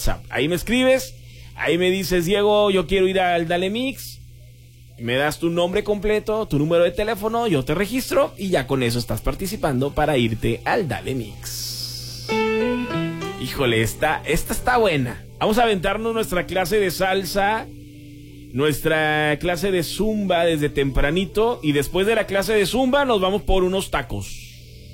WhatsApp. Ahí me escribes, ahí me dices, Diego, yo quiero ir al Dale Mix. Me das tu nombre completo, tu número de teléfono, yo te registro y ya con eso estás participando para irte al Dale Mix. Híjole, esta está buena. Vamos a aventarnos nuestra clase de salsa, nuestra clase de zumba desde tempranito y después de la clase de zumba nos vamos por unos tacos.